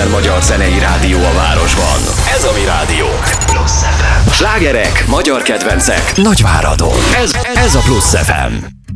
legmodernebb magyar zenei rádió a városban. Ez a mi rádiónk. Plusz FM. Slágerek, magyar kedvencek, Nagyváradon. Ez a Plusz FM.